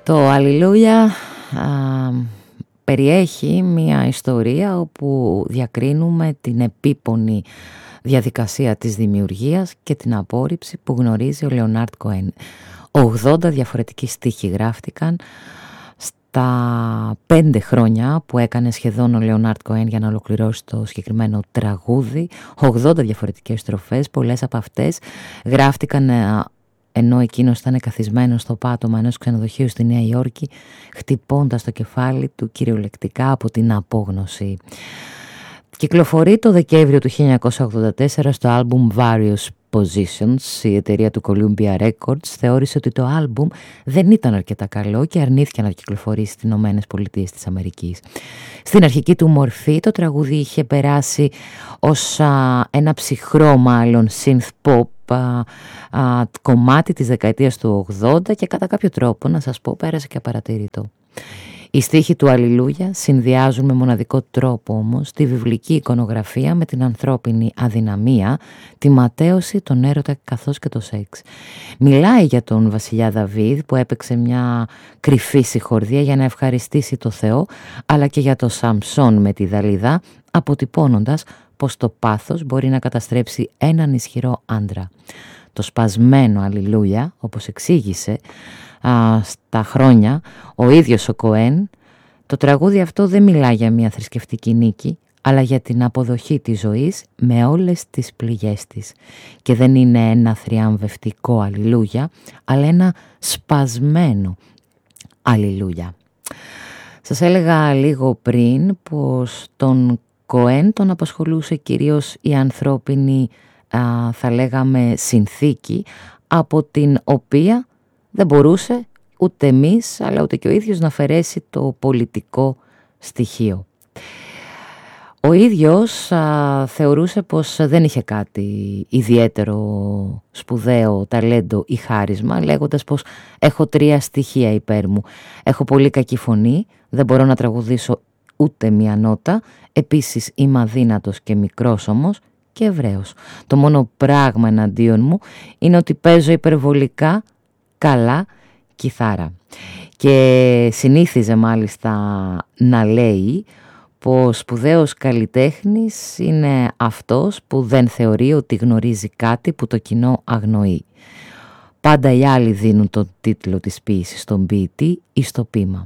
Το Αλληλούια περιέχει μια ιστορία όπου διακρίνουμε την επίπονη διαδικασία της δημιουργίας και την απόρριψη που γνωρίζει ο Λεωνάρντ Κοέν. 80 διαφορετικοί στίχοι γράφτηκαν στα 5 χρόνια που έκανε σχεδόν ο Λεωνάρντ Κοέν για να ολοκληρώσει το συγκεκριμένο τραγούδι. 80 διαφορετικές στροφές, πολλές από αυτές γράφτηκαν ενώ εκείνος ήταν καθισμένος στο πάτωμα ενός ξενοδοχείου στη Νέα Υόρκη, χτυπώντας το κεφάλι του κυριολεκτικά από την απόγνωση. Κυκλοφορεί το Δεκέμβριο του 1984 στο άλμπουμ Various Positions. Η εταιρεία του Columbia Records θεώρησε ότι το άλμπουμ δεν ήταν αρκετά καλό και αρνήθηκε να κυκλοφορήσει στις Ηνωμένες Πολιτείες της Αμερικής. Στην αρχική του μορφή το τραγούδι είχε περάσει ως ένα ψυχρό μάλλον synth pop κομμάτι της δεκαετίας του 80 και κατά κάποιο τρόπο, να σας πω, πέρασε και απαρατήρητο. Οι στίχοι του Αλληλούια συνδυάζουν με μοναδικό τρόπο όμως τη βιβλική εικονογραφία με την ανθρώπινη αδυναμία, τη ματαίωση, τον έρωτα καθώς και το σεξ. Μιλάει για τον βασιλιά Δαβίδ που έπαιξε μια κρυφή συγχορδία για να ευχαριστήσει το Θεό, αλλά και για τον Σαμσόν με τη Δαλίδα, αποτυπώνοντας πως το πάθος μπορεί να καταστρέψει έναν ισχυρό άντρα. Το σπασμένο Αλληλούια, όπως εξήγησε στα χρόνια ο ίδιος ο Κοέν, το τραγούδι αυτό δεν μιλά για μια θρησκευτική νίκη, αλλά για την αποδοχή της ζωής με όλες τις πληγές της. Και δεν είναι ένα θριαμβευτικό Αλληλούια, αλλά ένα σπασμένο Αλληλούια. Σας έλεγα λίγο πριν πως τον Κοέν τον απασχολούσε κυρίως η ανθρώπινη, θα λέγαμε, συνθήκη, από την οποία δεν μπορούσε ούτε εμείς αλλά ούτε και ο ίδιος να αφαιρέσει το πολιτικό στοιχείο. Ο ίδιος θεωρούσε πως δεν είχε κάτι ιδιαίτερο σπουδαίο ταλέντο ή χάρισμα, λέγοντας πως έχω 3 στοιχεία υπέρ μου. Έχω πολύ κακή φωνή, δεν μπορώ να τραγουδήσω ούτε μία νότα, επίσης είμαι αδύνατος και μικρός όμως και Εβραίος. Το μόνο πράγμα εναντίον μου είναι ότι παίζω υπερβολικά καλά κιθάρα. Και συνήθιζε μάλιστα να λέει πως σπουδαίος καλλιτέχνης είναι αυτός που δεν θεωρεί ότι γνωρίζει κάτι που το κοινό αγνοεί. Πάντα οι άλλοι δίνουν τον τίτλο της ποίησης στον ποιητή ή στο ποίημα.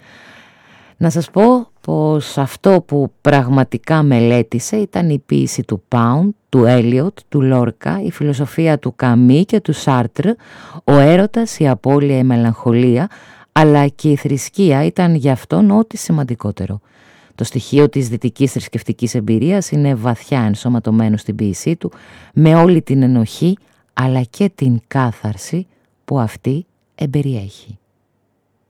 Να σας πω πως αυτό που πραγματικά μελέτησε ήταν η ποίηση του Pound, του Έλιοτ, του Λόρκα, η φιλοσοφία του Καμί και του Σάρτρ, ο έρωτας, η απώλεια, η μελαγχολία, αλλά και η θρησκεία ήταν για αυτόν ό,τι σημαντικότερο. Το στοιχείο της δυτικής θρησκευτικής εμπειρίας είναι βαθιά ενσωματωμένο στην ποίησή του, με όλη την ενοχή αλλά και την κάθαρση που αυτή εμπεριέχει.